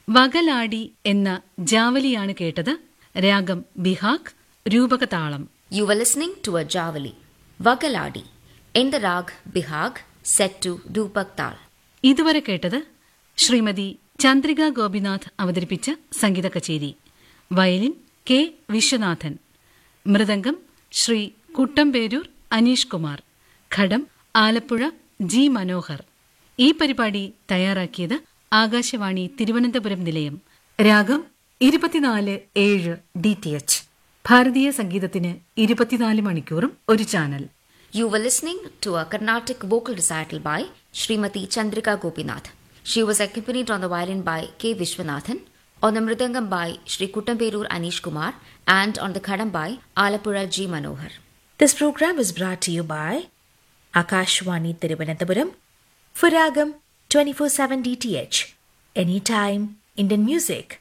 വകലാടി എന്ന ജാവലിയാണ് കേട്ടത്. രാഗം Behag, രൂപകതാളം. You were listening to a Javali, Vagaladi, in the rag Bihag, set to Dupak Tal. ഇതുവരെ കേട്ടത് ശ്രീമതി ചന്ദ്രിക ഗോപിനാഥ് അവതരിപ്പിച്ച സംഗീത കച്ചേരി. വയലിൻ കെ വിശ്വനാഥൻ, മൃദംഗം ശ്രീ കുട്ടമ്പേരൂർ അനീഷ് കുമാർ, ഘടം ആലപ്പുഴ ജി മനോഹർ. ഈ പരിപാടി തയ്യാറാക്കിയത് ആകാശവാണി തിരുവനന്തപുരം നിലയം. രാഗം 24/7 DTH. ഭാരതീയ സംഗീതത്തിന് 24 മണിക്കൂറും ഒരു channel. You were listening to a Carnatic vocal recital by Srimati Chandrika Gopinath. She was accompanied on the violin by K. Vishwanathan, on the mridangam by Sri Kuttamperur Anish Kumar, and on the khadam by Alapura G. Manohar. This program was brought to you by Akashwani Thiruvananthapuram for Ragam 24/7 DTH. Anytime Indian music.